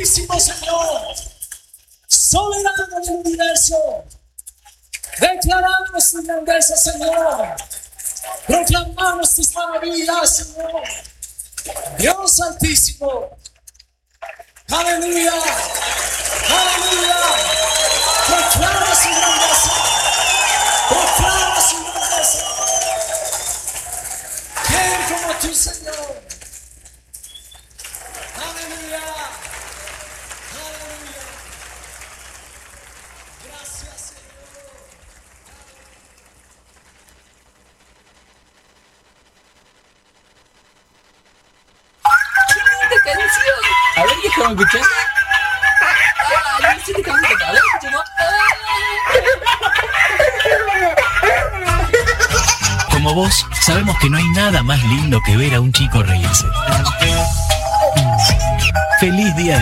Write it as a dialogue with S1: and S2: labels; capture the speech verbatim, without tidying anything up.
S1: Altísimo Señor, soberano del universo, declaramos tu grandeza, Señor, proclamamos tus maravillas, Señor, Dios Altísimo. Aleluya, aleluya, proclama su grandeza, proclama su grandeza. ¿Quién como tú, Señor? Aleluya, aleluya. Gracias, Señor.
S2: ¡Qué linda canción! A ver, ¿qué estamos escuchando? ¡Ah, no sé qué estamos escuchando! A ver, escuchemos.
S3: Como vos, sabemos que no hay nada más lindo que ver a un chico reírse. Feliz día de